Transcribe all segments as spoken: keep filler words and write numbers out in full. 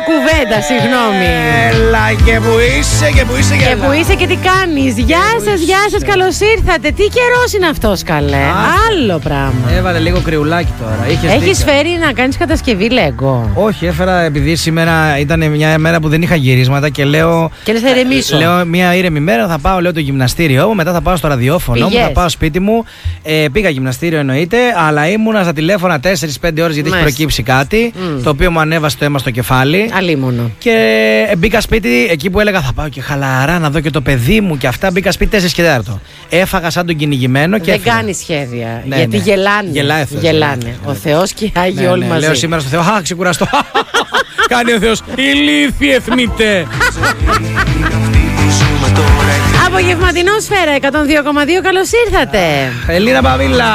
κουβέντα, συγγνώμη. Έλα, και που είσαι, και που είσαι, και που είσαι και τι κάνεις. Γεια σας, γεια σας, καλώς ήρθατε. Τι καιρός είναι αυτός, καλέ. Α, άλλο πράγμα. Έβαλε λίγο κρυουλάκι τώρα. Έχεις φέρει να κάνεις κατασκευή Lego? Όχι, έφερα επειδή σήμερα ήταν μια μέρα που δεν είχα γυρίσματα και λέω. Και λες θα ηρεμήσω. Λέω μια ήρεμη μέρα, θα πάω λέω το γυμναστήριό μου, μετά θα πάω στο ραδιόφωνο μου, θα πάω σπίτι μου. Ε, πήγα γυμναστήριο εννοείται, αλλά ήμουνα στα τηλέφωνα τέσσερις πέντε ώρες γιατί έχει προκύψει κάτι, mm. το οποίο μου ανέβασε το αίμα στο κεφάλι. Αλίμονο. Και μπήκα σπίτι, εκεί που έλεγα θα πάω και χαλαρά να δω και το παιδί μου και αυτά. Μπήκα σπίτι τέσσερις και τέταρτο. Έφαγα σαν τον κυνηγημένο και. Δεν κάνει σχέδια. Ναι, γιατί ναι. γελάνε. Γελάνε. γελάνε. Ο Θεός και οι Άγιοι ναι, όλοι ναι. μαζί. Λέω σήμερα στο Θεό, α, ξεκουραστώ. Κάνει ο Θεός, ηλίθιε εθνίτε. Απογευματινό Σφαίρα εκατόν δύο κόμμα δύο, καλώς ήρθατε. Ελίνα Παβίλα.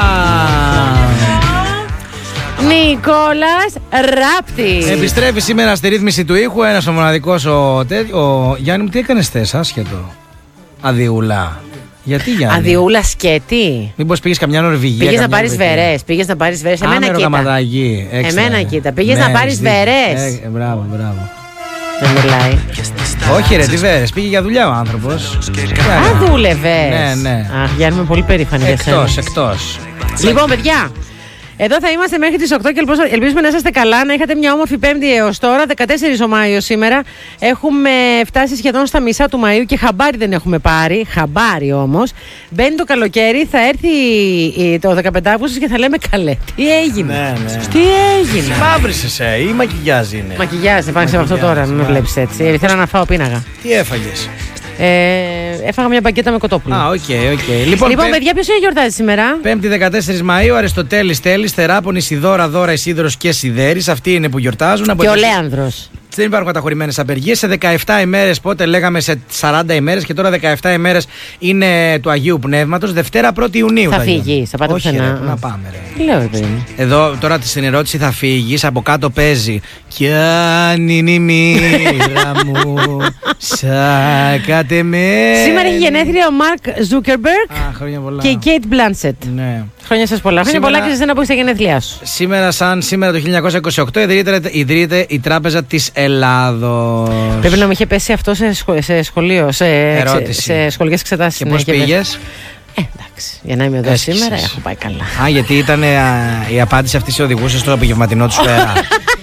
Νικόλας Ράπτης. Επιστρέφει σήμερα στη ρύθμιση του ήχου ένας ο μοναδικός ο, τέτοι, ο Γιάννη μου. Τι έκανες θες, άσχετο. Αδιούλα. Γιατί Γιάννη? Αδιούλα σκέτη. Μήπως πήγες καμιά Νορβηγία? Πήγες να πάρεις βερές. Πήγες να πάρεις βερές. Εμένα κοίτα. Καμαδαγή, Εμένα κοίτα. Πήγες ναι, να πάρεις βερές. Ε, μπράβο, μπράβο. Δεν μιλάει. Όχι ρε, τι βέρες, πήγε για δουλειά ο άνθρωπος. Α, δούλευες. Ναι, ναι. Αχ, Γιάννη, είμαι πολύ περήφανη για σένα. Εκτός, εκτός. Λοιπόν, παιδιά, εδώ θα είμαστε μέχρι τις οκτώ και ελπίζουμε να είσαστε καλά, να είχατε μια όμορφη Πέμπτη έως τώρα. δεκατέσσερις ο Μάιος σήμερα. Έχουμε φτάσει σχεδόν στα μισά του Μαΐου και χαμπάρι δεν έχουμε πάρει. Χαμπάρι όμως. Μπαίνει το καλοκαίρι, θα έρθει το δεκαπέντε Αυγούστου και θα λέμε καλέ. Τι έγινε? Ναι, ναι. Τι έγινε? Μαύρησες, ε, ή μακιγιάζ είναι? Μακιγιάζ, επάνεξε από αυτό τώρα, μην με βλέπεις έτσι. Ήθελα να φάω πίναγα. Τι έφαγες? Ε, έφαγα μια μπαγκέτα με κοτόπουλο. Α, οκ, okay, οκ. Okay. Λοιπόν, λοιπόν πέ... παιδιά, ποιος γιορτάζει σήμερα? Πέμπτη δεκατέσσερις Μαΐου, Αριστοτέλης Τέλης, Θεράπονης, Ιδώρα, Δώρα, Ισίδωρος και Σιδέρης. Αυτοί είναι που γιορτάζουν. Και ο Λέανδρος. Δεν υπάρχουν καταχωρημένες απεργίες. Σε δεκαεπτά ημέρες, πότε λέγαμε σε σαράντα ημέρες και τώρα δεκαεπτά ημέρες είναι του Αγίου Πνεύματος. Δευτέρα πρώτη Ιουνίου. Θα φύγεις, θα πάτε πουθενά? Να πάμε, ρε. Λέω, παιδί. Εδώ τώρα στην ερώτηση θα φύγεις, από κάτω παίζει. Κι αν είναι η μοίρα μου, σαν κατεμένη. Σήμερα έχει γενέθλια ο Μαρκ Ζούκερμπεργκ και η Κέιτ Μπλάνσετ. Ναι. Χρόνια σας πολλά. Χρόνια πολλά και σε εσένα που είσαι γενέθλιά σου. Σήμερα, σαν σήμερα το χίλια εννιακόσια είκοσι οκτώ, ιδρύεται, ιδρύεται η Τράπεζα της Ελλάδος. Πρέπει να μου είχε πέσει αυτό σε, σχολ, σε σχολείο, σε, ερώτηση. σε σχολικές εξετάσεις. Και πώς πήγες? Ε, εντάξει, για να είμαι εδώ Έσχυσες. Σήμερα έχω πάει καλά. Α, γιατί ήταν η απάντηση αυτή σε οδηγούσε στο απογευματινό του Σφαίρα.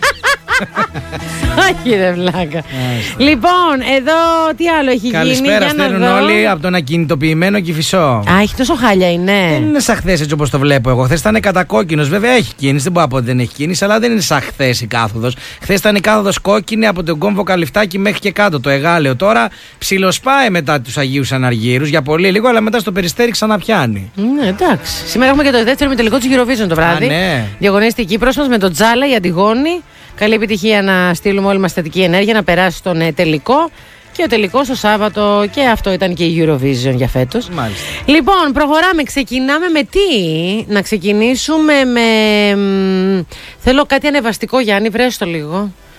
Όχι ρε βλάκα. Λοιπόν, εδώ τι άλλο έχει Καλησπέρα, γίνει? Καλησπέρα, στέλνουν όλοι από τον ακινητοποιημένο Κηφισό. Α, έχει τόσο χάλια είναι. Δεν είναι σαν χθες έτσι όπως το βλέπω εγώ. Χθες ήταν κατακόκκινος. Βέβαια έχει κίνηση, δεν μπορώ να πω ότι δεν έχει κίνηση, αλλά δεν είναι σαν χθες η κάθοδος. Χθες ήταν η κάθοδος κόκκινη από τον κόμβο Καλυφτάκι μέχρι και κάτω το Εγάλεο. Τώρα ψιλοσπάει μετά τους Αγίους Αναργύρους για πολύ λίγο, αλλά μετά στο Περιστέρι ξαναπιάνει. Ναι, εντάξει. Σήμερα έχουμε και το δεύτερο ημιτελικό του Eurovision το βράδυ. Α, ναι. Διαγωνίζεται η Κύπρος μας με τον Τζάλα, η Αντιγόνη. Καλή επιτυχία να στείλουμε όλη μας θετική ενέργεια, να περάσει στον ε, τελικό. Και ο τελικός το Σάββατο, και αυτό ήταν και η Eurovision για φέτος. Μάλιστα. Λοιπόν, προχωράμε. Ξεκινάμε με τι? Να ξεκινήσουμε με... Μ, θέλω κάτι ανεβαστικό, Γιάννη, βρες το λίγο.